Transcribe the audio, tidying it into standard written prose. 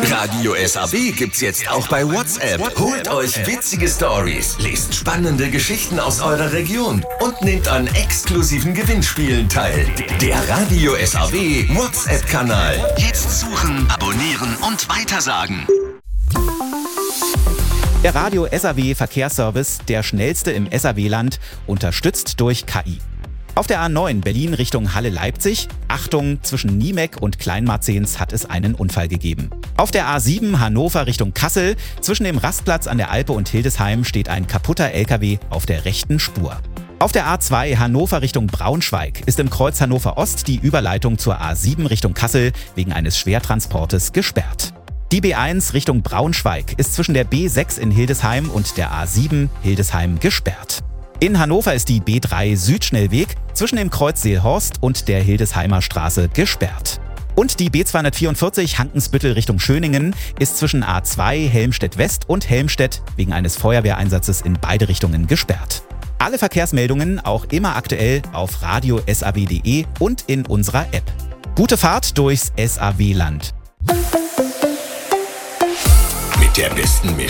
Radio SAW gibt's jetzt auch bei WhatsApp. Holt euch witzige Stories, lest spannende Geschichten aus eurer Region und nehmt an exklusiven Gewinnspielen teil. Der Radio SAW WhatsApp-Kanal. Jetzt suchen, abonnieren und weitersagen. Der Radio SAW Verkehrsservice, der schnellste im SAW-Land, unterstützt durch KI. Auf der A9 Berlin Richtung Halle-Leipzig, Achtung, zwischen Niemek und Kleinmarzens hat es einen Unfall gegeben. Auf der A7 Hannover Richtung Kassel, zwischen dem Rastplatz an der Alpe und Hildesheim steht ein kaputter LKW auf der rechten Spur. Auf der A2 Hannover Richtung Braunschweig ist im Kreuz Hannover Ost die Überleitung zur A7 Richtung Kassel wegen eines Schwertransportes gesperrt. Die B1 Richtung Braunschweig ist zwischen der B6 in Hildesheim und der A7 Hildesheim gesperrt. In Hannover ist die B3 Südschnellweg zwischen dem Kreuz Seelhorst und der Hildesheimer Straße gesperrt. Und die B244 Hankensbüttel Richtung Schöningen ist zwischen A2 Helmstedt West und Helmstedt wegen eines Feuerwehreinsatzes in beide Richtungen gesperrt. Alle Verkehrsmeldungen auch immer aktuell auf radiosaw.de und in unserer App. Gute Fahrt durchs SAW-Land. Mit der besten Mischung